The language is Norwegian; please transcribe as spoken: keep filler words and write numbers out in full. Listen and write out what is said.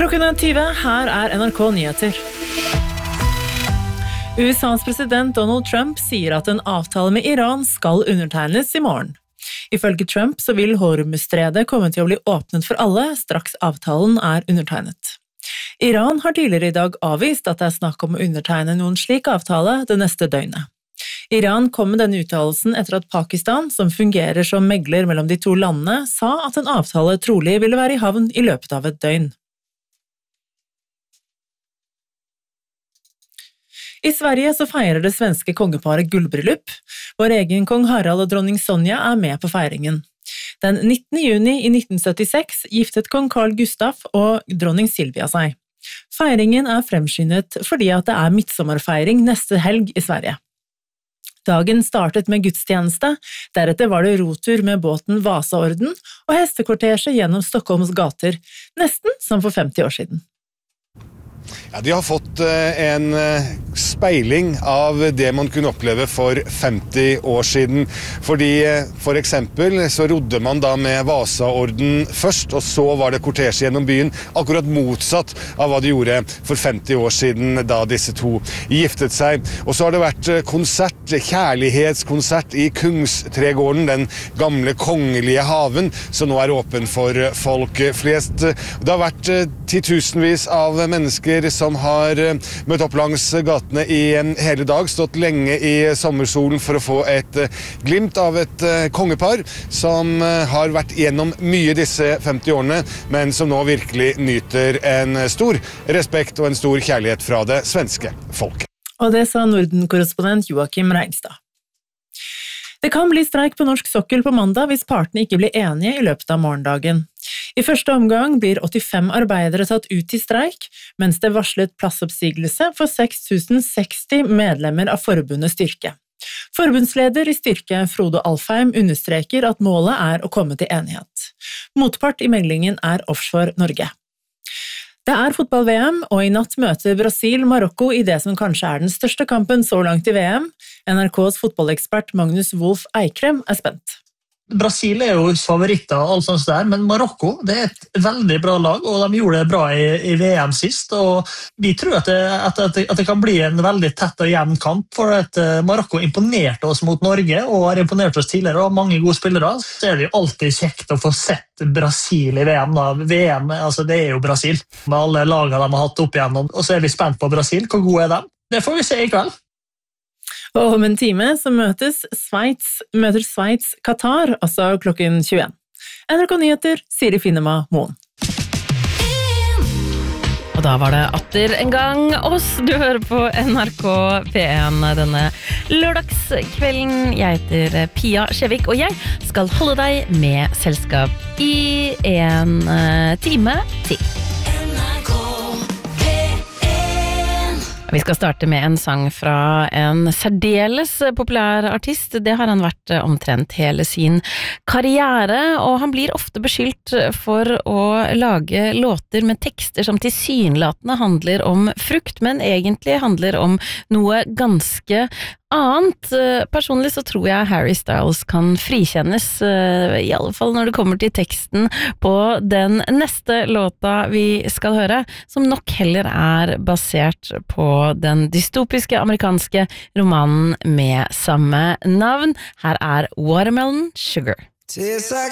Klokken er tyve, her er N R K Nyheter. U S A's president Donald Trump sier at en avtale med Iran skal undertegnes i morgen. Ifølge Trump så vil Hormuzstredet komme til å bli åpnet for alle straks avtalen er undertegnet. Iran har tidligere i dag avvist at det er snakk om å undertegne noen slik avtale det neste døgnet. Iran kom med denne uttalelsen etter at Pakistan, som fungerer som megler mellom de to landene, sa at en avtale trolig ville være i havn i løpet av et døgn. I Sverige så feirer det svenske kongeparet gullbryllup. Vår egen kong Harald og dronning Sonja er med på feiringen. Den nittende juni i nitten syttiseks giftet kong Carl Gustaf og dronning Silvia seg. Feiringen er fremskyndet fordi at det er midtsommerfeiring neste helg i Sverige. Dagen startet med gudstjeneste, deretter var det rotur med båten Vasaorden og hestekortesje gjennom Stockholms gater, nesten som for femti år siden. Ja, de har fått en speiling av det man kunne oppleve for femti år siden. Fordi for eksempel så rodde man da med Vasaorden først, og så var det kortesje gjennom byen, akkurat motsatt av hva de gjorde for femti år siden da disse to giftet seg. Og så har det vært konsert, kjærlighetskonsert i Kungsträdgården, den gamle kongelige haven, som nå er åpen for folk flest. Det har vært titusenvis av mennesker som har møtt opp langs gatene i hele dag, stått lenge i sommersolen for å få et glimt av et kongepar som har vært gjennom mye disse femti årene, men som nå virkelig nyter en stor respekt og en stor kjærlighet fra det svenske folket. Og det sa Norden-korrespondent Joakim Reinstad. Det kan bli streik på norsk sokkel på mandag hvis partene ikke blir enige i løpet av morgendagen. I første omgang blir åttifem arbeidere tatt ut i streik, mens det varslet plassoppsigelse for seks tusen seksti medlemmer av forbundet Styrke. Forbundsleder i Styrke, Frode Alfheim, understreker at målet er å komme til enighet. Motpart i meglingen er Offshore Norge. Det er fotball-V M, og i natt møter Brasil Marokko i det som kanskje er den største kampen så langt i V M. N R K's fotballekspert Magnus Wolff Eikrem er spent. Brasil er jo favoritter og alt sånt der, men Marokko det er et veldig bra lag, og de gjorde det bra i, i V M sist, og vi tror at det, at, det, at det kan bli en veldig tett og jevn kamp, for at Marokko imponerte oss mot Norge, og har imponert oss tidligere, og mange gode spillere. Så er det jo alltid kjekt å få sett Brasil i V M. Da. V M, altså det er jo Brasil, med alle lagene de har hatt opp igjennom, og så er vi spent på Brasil. Hvor gode er de? Det får vi se i kveld. Og om en time så møtes Sveits, møter Sveits Qatar, altså klokken tjueen. N R K Nyheter, Siri Finnema Moen. Og da var det atter en gang oss. Du hører på N R K P en denne lørdagskvelden. Jeg heter Pia Skjevik, og jeg skal holde deg med selskap i en time til. Vi skal starte med en sang fra en særdeles populær artist. Det har han vært omtrent hele sin karriere, og han blir ofte beskyldt for å lage låter med tekster som tilsynelatende handler om frukt, men egentlig handler om noe ganske annet. Personlig så tror jeg Harry Styles kan frikjennes, i alle fall når det kommer til teksten på den neste låta vi skal høre, som nok heller er basert på den dystopiske amerikanske romanen med samme navn. Her er Watermelon Sugar.